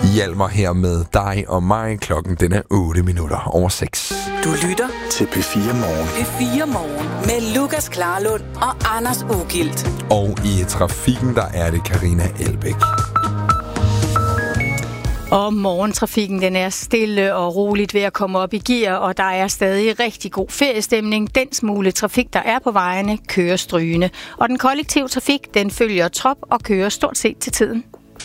Hjalmar her med dig og mig. Klokken den er 8:08 Du lytter til P4 Morgen. P4 Morgen med Lukas Klarlund og Anders Ugilt. Og i trafikken, der er det Karina Elbæk. Og morgentrafikken, den er stille og roligt ved at komme op i gear, og der er stadig rigtig god feriestemning. Den smule trafik, der er på vejene, kører strygende. Og den kollektive trafik, den følger trop og kører stort set til tiden.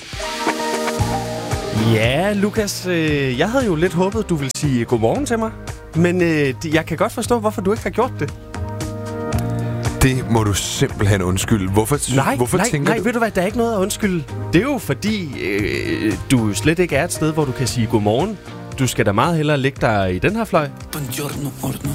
Ja, Lukas, jeg havde jo lidt håbet, du ville sige godmorgen til mig. Men jeg kan godt forstå, hvorfor du ikke har gjort det. Det må du simpelthen undskylde. Hvorfor tænker du? Ved du hvad, der er ikke noget at undskylde. Det er jo fordi, du slet ikke er et sted, hvor du kan sige godmorgen. Du skal da meget hellere ligge der i den her fløj. Buongiorno, porno.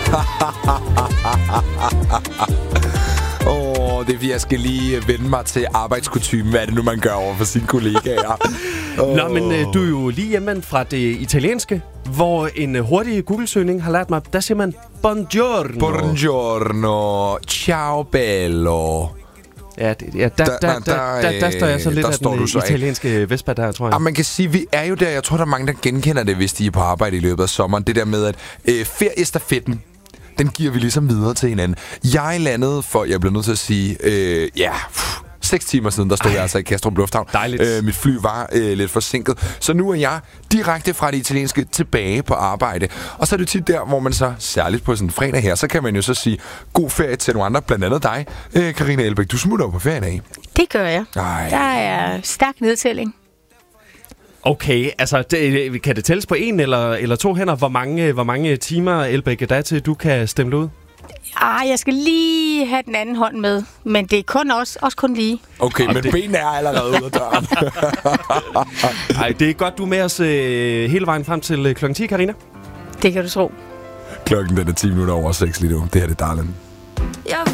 Det er fordi, jeg skal lige vende mig til arbejdskotymen. Hvad er det nu, man gør over for sine kollegaer? Nå, men du er jo lige hjemme fra det italienske, hvor en hurtig Google-søgning har lært mig, der siger man buongiorno. Buongiorno. Ciao bello. Ja, der står jeg så lidt af den italienske Vespa der, tror jeg. Og man kan sige, vi er jo der. Jeg tror, der er mange, der genkender det, hvis de er på arbejde i løbet af sommeren. Det der med, at feriestafetten, den giver vi ligesom videre til hinanden. Jeg landede for, jeg blev nødt til at sige, 6 timer siden, der stod jeg altså i Kastrup Lufthavn. Dejligt. Mit fly var lidt forsinket. Så nu er jeg direkte fra det italienske tilbage på arbejde. Og så er det tit der, hvor man så, særligt på sådan en fredag her, så kan man jo så sige, god ferie til nogle andre, blandt andet dig, Karina Elbæk. Du smutter jo på ferie af. Det gør jeg. Ej. Der er stærk nedtælling. Okay, altså kan det tælles på en eller to hænder? Hvor mange timer, Elbæk, der er til, du kan stemme ud? Jeg skal lige have den anden hånd med, men det er kun også kun lige. Okay, men benene er allerede ude af døren. Ej, det er godt, du er med os hele vejen frem til klokken 10, Karina. Det kan du tro. Klokken den er 10:10 lige nu. Det her det er Darlin.